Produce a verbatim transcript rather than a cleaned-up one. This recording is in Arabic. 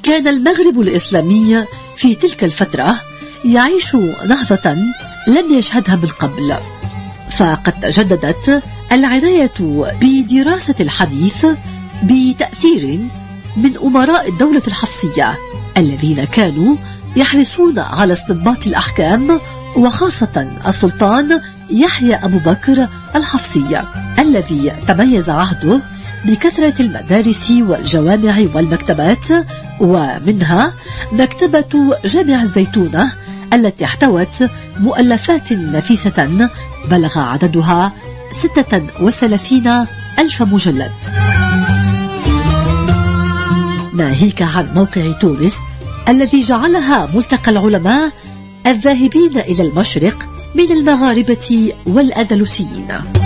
كان المغرب الإسلامي في تلك الفترة يعيش نهضة لم يشهدها من قبل، فقد تجددت العناية بدراسة الحديث بتأثير من أمراء الدولة الحفصية الذين كانوا يحرصون على استنباط الأحكام، وخاصة السلطان يحيى أبو بكر الحفصي الذي تميز عهده بكثرة المدارس والجوامع والمكتبات، ومنها مكتبة جامع الزيتونة التي احتوت مؤلفات نفيسة بلغ عددها ستة وثلاثين ألف مجلد. ناهيك عن موقع تونس الذي جعلها ملتقى العلماء الذاهبين إلى المشرق من المغاربة والأندلسيين.